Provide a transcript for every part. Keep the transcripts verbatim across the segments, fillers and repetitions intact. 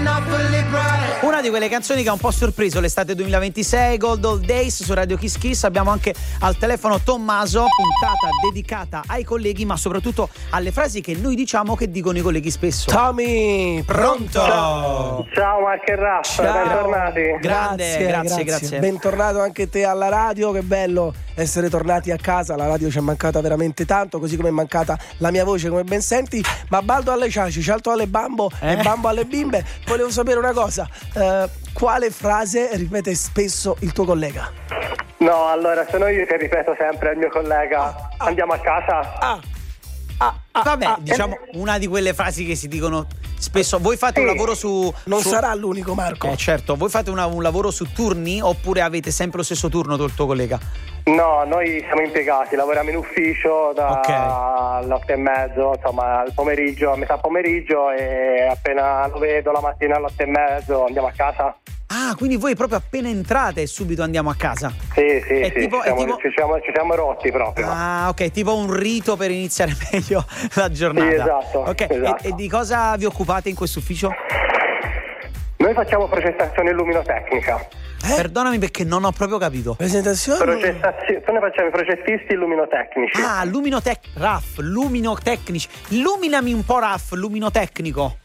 Una di quelle canzoni che ha un po' sorpreso l'estate duemilaventisei, Gold Old Days su Radio Kiss Kiss. Abbiamo anche al telefono Tommaso, puntata dedicata ai colleghi, ma soprattutto alle frasi che noi diciamo che dicono i colleghi spesso. Tommy, pronto? Ciao, ciao Marco e Raffa, bentornati. Grande, grazie, grazie, grazie. Bentornato anche te alla radio, che bello essere tornati a casa. La radio ci è mancata veramente tanto, così come è mancata la mia voce, come ben senti. Ma baldo alle ciaci, cialto alle bambo eh? e bambo alle bimbe. Volevo sapere una cosa, eh, quale frase ripete spesso il tuo collega? No, allora sono io che ripeto sempre al mio collega, ah, ah, andiamo a casa. Ah, ah, ah, Vabbè, ah, diciamo eh, una di quelle frasi che si dicono spesso. Voi fate sì. un lavoro su... Non su... sarà l'unico, Marco. Eh certo, voi fate una, un lavoro su turni oppure avete sempre lo stesso turno tu e il tuo collega? No, noi siamo impiegati, lavoriamo in ufficio da okay. alle otto e mezzo, insomma al pomeriggio, a metà pomeriggio, e appena lo vedo la mattina alle otto e mezzo andiamo a casa. Ah, quindi voi proprio appena entrate e subito andiamo a casa? Sì, sì, è sì, tipo, ci, siamo, tipo... ci, siamo, ci siamo rotti proprio. Ah, ok, tipo un rito per iniziare meglio la giornata. Sì, esatto. Ok, esatto. E, e di cosa vi occupate in questo ufficio? Noi facciamo progettazione illuminotecnica. Eh? Perdonami perché non ho proprio capito. Presentazione? Progettazione, noi facciamo i progettisti illuminotecnici. Ah, luminotec... Raff, luminotecnici. Illuminami un po', Raff, luminotecnico.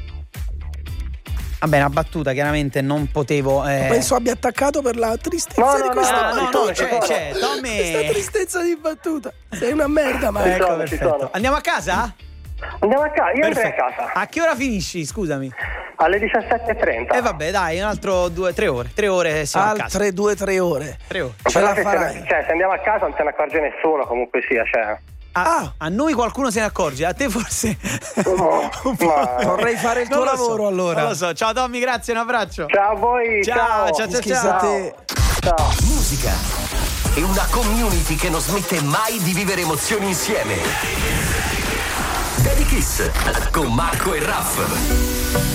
Vabbè, una battuta, chiaramente non potevo. Eh... Penso abbia attaccato per la tristezza no, di no, questa no, battuta. No, no, c'è, c'è, Tommy. Questa tristezza di battuta. Sei una merda, Marco. Ecco, sono, perfetto. Andiamo a casa? Andiamo a casa, io andrei a Perfetto. casa. A che ora finisci, scusami? Alle diciassette e trenta. E eh vabbè, dai, un altro due, tre ore. Tre ore siamo a casa. Altre due, tre ore. Tre ore. Ce la se, farai. cioè, se andiamo a casa non se ne accorge nessuno, comunque sia, cioè. A, Ah. a noi qualcuno se ne accorge, a te forse No, un po'. ma- Vorrei fare il tuo Non lo lavoro, so, allora. Non lo so. Ciao Tommy, grazie, un abbraccio. Ciao a voi, Ciao, ciao. ciao, ciao, Schizza ciao. a te. Ciao. Musica e una community che non smette mai di vivere emozioni insieme. Daddy Kiss con Marco e Raff.